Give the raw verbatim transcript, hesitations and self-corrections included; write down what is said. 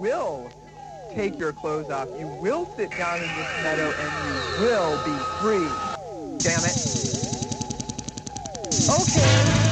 will take your clothes off. You will sit down in this meadow and you will be free. Damn it. Okay.